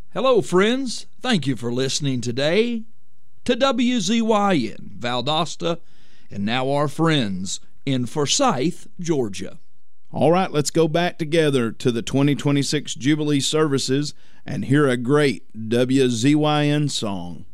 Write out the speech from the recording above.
Hello, friends. Thank you for listening today to WZYN, Valdosta, and now our friends in Forsyth, Georgia. All right, let's go back together to the 2026 Jubilee services and hear a great WZYN song.